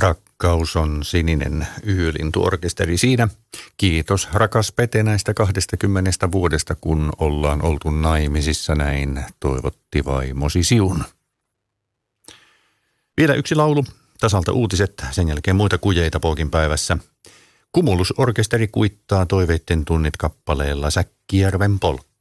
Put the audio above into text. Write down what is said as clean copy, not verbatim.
Rakkaus on sininen yhdylintuorkesteri siinä. Kiitos rakas Pete näistä 20 vuodesta, kun ollaan oltu naimisissa näin, toivotti vaimosi Siun. Vielä yksi laulu, tasalta uutiset, sen jälkeen muita kujeita Pookin päivässä. Kumulusorkesteri kuittaa toiveitten tunnit kappaleella Säkkijärven polkka.